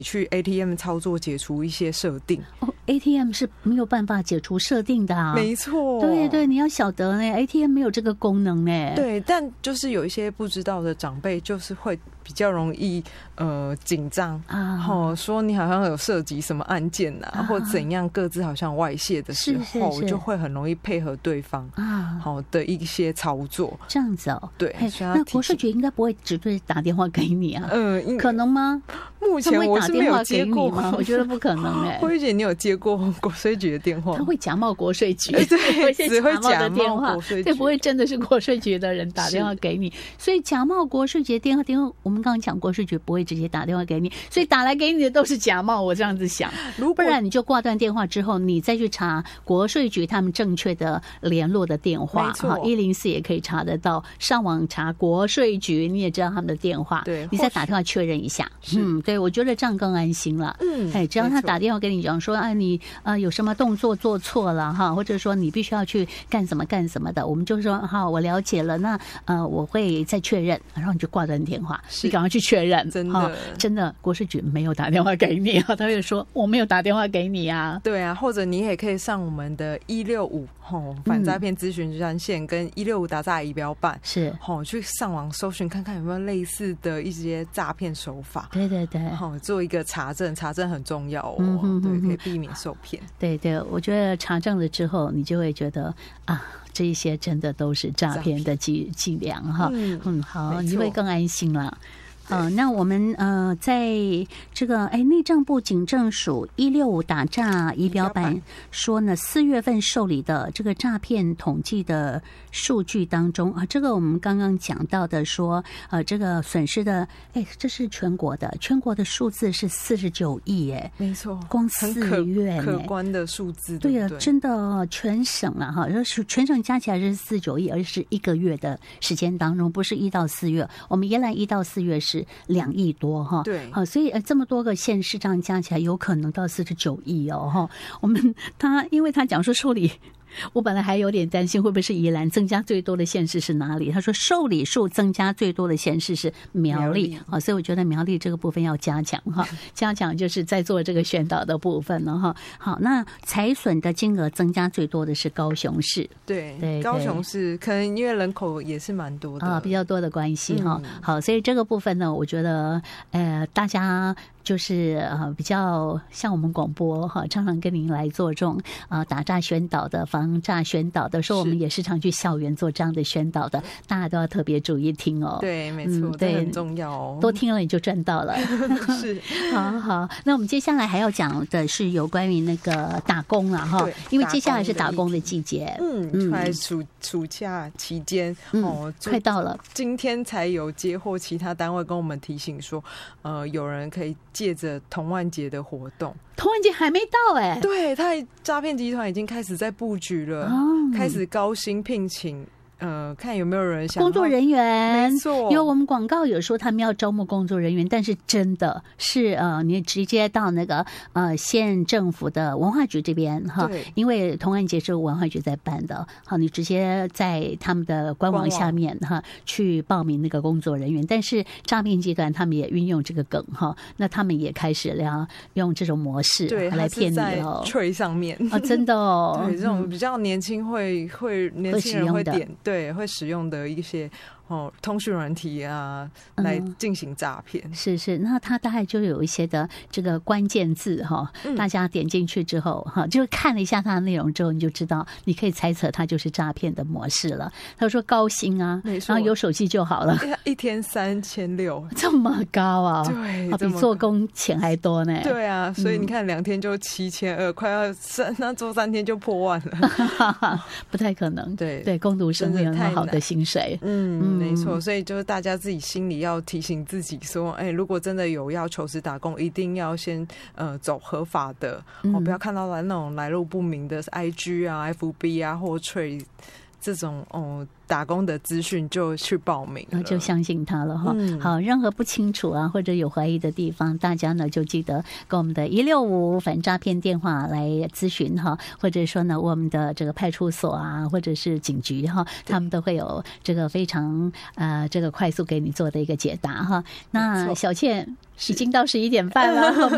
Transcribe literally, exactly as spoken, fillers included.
去 A T M 操作解除一些设定。 哦 A T M 是没有办法解除设定的啊。 没错， 对对，你要晓得呢 ，A T M 没有这个功能呢。 对，但就是有一些不知道的长辈，就是会比较容易呃紧张啊，哦，说你好像有涉及什么案件啊，啊或怎样，各自好像外泄的时候，是是是就会很容易配合对方啊好的一些操作。 这样子哦， 对， 那国税局应该不会直接打电话给你啊？嗯，可能吗？ 目前我是没有接过吗？我觉得不可能哎、欸。 慧姐，你有接过国税局的电话？ 他会假冒国税局， 对，只会假冒国税局，对，不会真的是国税局的人打电话给你。所以假冒国税局的电话，电话我们刚刚讲国税局不会直接打电话给你，所以打来给你的都是假冒。我这样子想，不然你就挂断电话之后，你再去查国税局他们正确的联络的电话，哈，一零四也可以查得到。上网查国税局，你也知道他们的电话，对，你再打电话确认一下。嗯，对，我觉得这样更安心了。嗯，哎，只要他打电话给你讲说，哎，你呃有什么动作做错了哈，或者说你必须要去干什么干什么的，我们就说好，我了解了，那呃我会再确认，然后你就挂断电话，你赶快去确认。 真的， 真的，国税局没有打电话给你啊，他会说我没有打电话给你啊。 对啊，或者你也可以上我们的一六五吼反诈骗咨询专线跟一六五打诈仪表板， 是吼去上网搜寻看看有没有类似的一些诈骗手法。 对对对， 好做一个查证，查证很重要哦。嗯哼哼哼，对，可以避免受骗。 对对，我觉得查证了之后，你就会觉得啊，这一些真的都是诈骗的伎伎俩哈。嗯嗯，好，你会更安心了。呃，那我们呃，在这个哎，内政部警政署一六五打诈仪表板说呢，四月份受理的这个诈骗统计的数据当中啊，这个我们刚刚讲到的说，呃，这个损失的，哎，这是全国的，全国的数字是四十九亿，哎， 没错， 光四月可观的数字， 对呀， 真的全省了哈，就是全省加起来是四十九亿，而是一个月的时间当中，不是一到四月，我们原来一到四月是两亿多哈， 对， 好，所以呃这么多个县市这样加起来，有可能到四十九亿哦哈。我们他因为他讲说受理。我本来还有点担心会不会是宜兰，增加最多的县市是哪里？他说受理数增加最多的县市是苗栗啊，所以我觉得苗栗这个部分要加强哈，加强就是在做这个宣导的部分了哈。好，那财损的金额增加最多的是高雄市， 对对，高雄市可能因为人口也是蛮多的啊， 比较多的关系哈。嗯、好，所以这个部分呢，我觉得呃大家。就是呃比较像我们广播哈，常常跟您来做这种呃打诈宣导的、防诈宣导的，说我们也时常去校园做这样的宣导的，大家都要特别注意听哦。 对，没错，嗯、对，很重要哦。 多听了你就赚到了。 是， 好好。那我们接下来还要讲的是有关于那个打工了哈，因为接下来是打工的季节， 嗯嗯，快暑暑假期间哦， 快到了， 今天才有接获其他单位跟我们提醒说，呃，有人可以。借着童玩节的活动， 童玩节还没到哎、欸， 对，他诈骗集团已经开始在布局了，哦、开始高薪聘请。呃，看有没有人想工作人员， 没错， 因为我们广告有说他们要招募工作人员，但是真的是呃，你直接到那个呃县政府的文化局这边哈，因为童玩节是文化局在办的，好，你直接在他们的官网下面哈去报名那个工作人员，但是诈骗集团他们也运用这个梗哈，那他们也开始了用这种模式来骗你哦， 吹上面啊，真的哦， 对，这种比较年轻会会年轻人会点。对，会使用的一些哦通讯软体啊，来进行诈骗、嗯。 是是，那它大概就有一些的这个关键字哈，嗯、大家点进去之后哈，就看了一下它的内容之后，你就知道，你可以猜测它就是诈骗的模式了。他说高薪啊，然后有手机就好了， 一天三千六， 这么高啊？ 对， 比做工钱还多呢。 对啊，所以你看两天就七千二，快要三，那做三天就破万了， 不太可能。 对对，工读生没有那么好的薪水。 嗯，没错，所以就是大家自己心里要提醒自己说，哎、欸，如果真的有要求职打工，一定要先呃走合法的，嗯、哦，不要看到来那种来路不明的 I G 啊、F B 啊或 Trade 这种哦。打工的资讯就去报名了， 就相信他了哈。嗯、好，任何不清楚啊或者有怀疑的地方，大家呢就记得跟我们的一六五反诈骗电话来咨询哈，或者说呢我们的这个派出所啊或者是警局哈，他们都会有这个非常呃这个快速给你做的一个解答哈。那小倩已经到十一点半了。